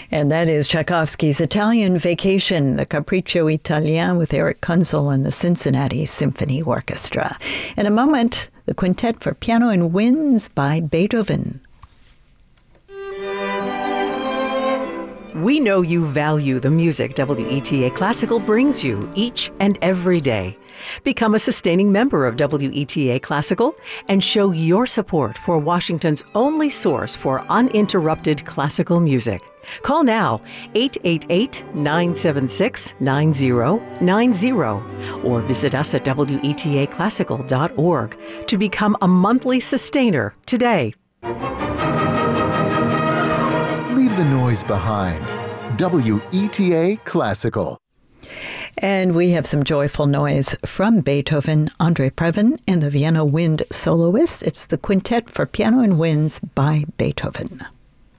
And that is Tchaikovsky's Italian Vacation, the Capriccio Italien with Eric Kunzel and the Cincinnati Symphony Orchestra. In a moment, the Quintet for Piano and Winds by Beethoven. We know you value the music WETA Classical brings you each and every day. Become a sustaining member of WETA Classical and show your support for Washington's only source for uninterrupted classical music. Call now 888-976-9090 or visit us at WETAClassical.org to become a monthly sustainer today. Leave the noise behind. WETA Classical. And we have some joyful noise from Beethoven, Andre Previn, and the Vienna Wind Soloists. It's the Quintet for Piano and Winds by Beethoven.